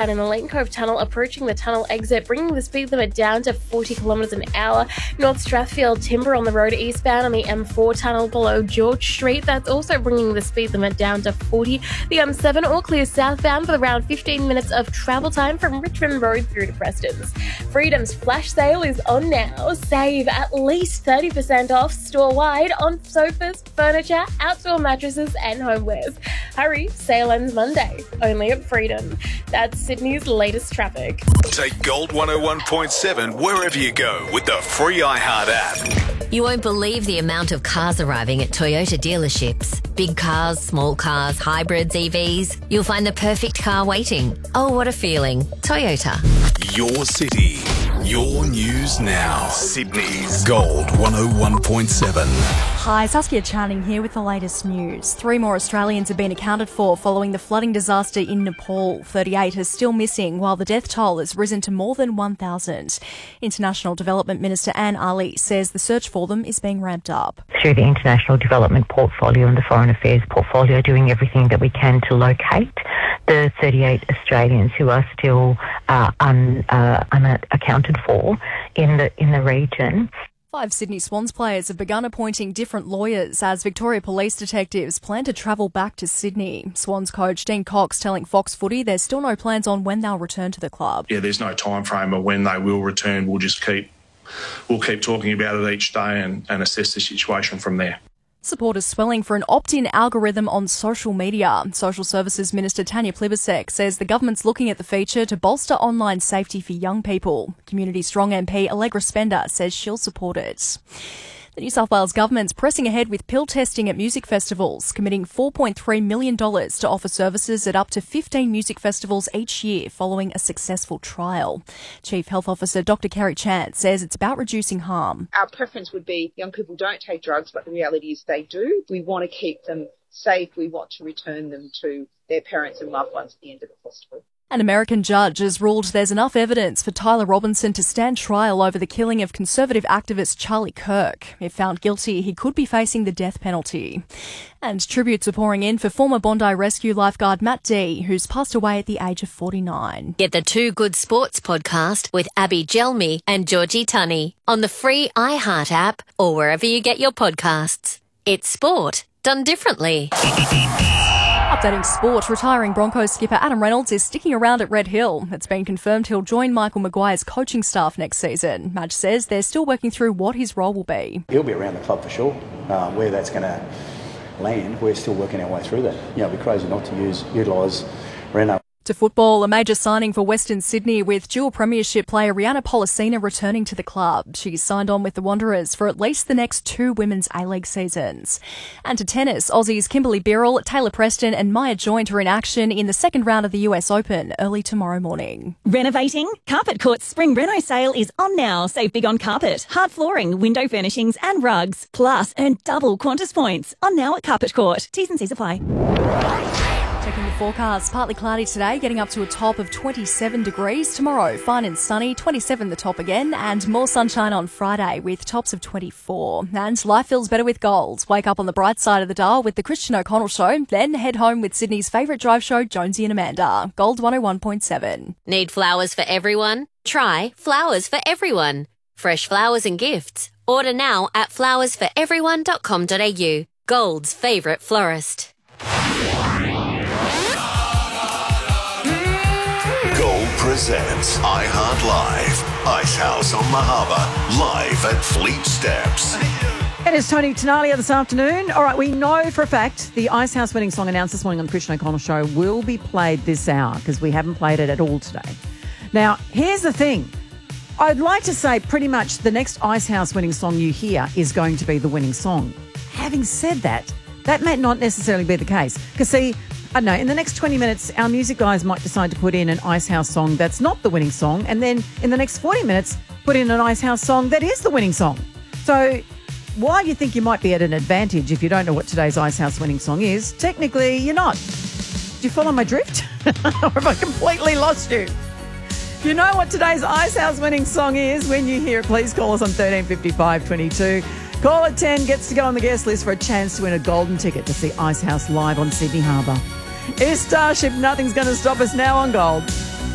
southbound in the Lane Cove Tunnel, approaching the tunnel exit, bringing the speed limit down to 40 kilometres an hour. North Strathfield Timber on the road eastbound on the M4 tunnel below George Street. That's also bringing the speed limit down to 40. The M7 all clear southbound with around 15 minutes of travel time from Richmond Road through to Preston's. Freedom's flash sale is on now. Save at least 30% off store-wide on sofas, furniture, outdoor mattresses and homewares. Hurry, sale ends Monday, only at Freedom. That's Sydney's latest traffic. Take Gold 101.7 wherever you go with the free iHeart app. You won't believe the amount of cars arriving at Toyota dealerships. Big cars, small cars, hybrids, EVs. You'll find the perfect car waiting. Oh, what a feeling. Toyota. Your city, your news now. Sydney's Gold 101.7. Hi, Saskia Channing here with the latest news. 3 more Australians have been accounted for following the flooding disaster in Nepal. 38 are still missing, while the death toll has risen to more than 1,000. International Development Minister Anne Ali says the search for them is being ramped up. Through the International Development Portfolio and the Foreign Affairs Portfolio, doing everything that we can to locate the 38 Australians who are still unaccounted for in the region. 5 Sydney Swans players have begun appointing different lawyers as Victoria Police detectives plan to travel back to Sydney. Swans coach Dean Cox telling Fox Footy there's still no plans on when they'll return to the club. Yeah, there's no time frame of when they will return. We'll keep talking about it each day and assess the situation from there. Supporters swelling for an opt-in algorithm on social media. Social Services Minister Tanya Plibersek says the government's looking at the feature to bolster online safety for young people. Community Strong MP Allegra Spender says she'll support it. The New South Wales government's pressing ahead with pill testing at music festivals, committing $4.3 million to offer services at up to 15 music festivals each year following a successful trial. Chief Health Officer Dr Kerry Chance says it's about reducing harm. Our preference would be young people don't take drugs, but the reality is they do. We want to keep them safe. We want to return them to their parents and loved ones at the end of the festival. An American judge has ruled there's enough evidence for Tyler Robinson to stand trial over the killing of conservative activist Charlie Kirk. If found guilty, he could be facing the death penalty. And tributes are pouring in for former Bondi Rescue lifeguard Matt D, who's passed away at the age of 49. Get the Two Good Sports podcast with Abby Gelmi and Georgie Tunney on the free iHeart app or wherever you get your podcasts. It's sport done differently. Updating sport, retiring Broncos skipper Adam Reynolds is sticking around at Red Hill. It's been confirmed he'll join Michael Maguire's coaching staff next season. Madge says they're still working through what his role will be. He'll be around the club for sure. Where that's going to land, we're still working our way through that. It'd be crazy not to utilise Reno. To football, a major signing for Western Sydney with dual premiership player Rihanna Pollicina returning to the club. She's signed on with the Wanderers for at least the next 2 women's A-League seasons. And to tennis, Aussies Kimberly Birrell, Taylor Preston and Maya Joint are in action in the second round of the US Open early tomorrow morning. Renovating? Carpet Court's spring reno sale is on now. Save big on carpet, hard flooring, window furnishings and rugs. Plus, earn double Qantas points. On now at Carpet Court. T's and C's apply. Checking the forecast, partly cloudy today, getting up to a top of 27 degrees. Tomorrow, fine and sunny, 27 the top again, and more sunshine on Friday with tops of 24. And life feels better with gold. Wake up on the bright side of the dial with the Christian O'Connell Show, then head home with Sydney's favourite drive show, Jonesy and Amanda. Gold 101.7. Need flowers for everyone? Try Flowers for Everyone. Fresh flowers and gifts. Order now at flowersforeveryone.com.au. Gold's favourite florist. Gold presents iHeart Live. Ice House on Mahaba, live at Fleet Steps. It is Tony Tenalia this afternoon. All right, we know for a fact the Ice House winning song announced this morning on the Christian O'Connell Show will be played this hour because we haven't played it at all today. Now, here's the thing. I'd like to say pretty much the next Ice House winning song you hear is going to be the winning song. Having said that, that may not necessarily be the case. Because, see, I don't know, in the next 20 minutes, our music guys might decide to put in an Ice House song that's not the winning song, and then in the next 40 minutes, put in an Ice House song that is the winning song. So while you think you might be at an advantage if you don't know what today's Ice House winning song is, technically you're not. Do you follow my drift? Or have I completely lost you? If you know what today's Ice House winning song is, when you hear it, please call us on 1355 22. Caller 10 gets to go on the guest list for a chance to win a golden ticket to see Ice House live on Sydney Harbour. It's Starship, Nothing's Going to Stop Us now on Gold.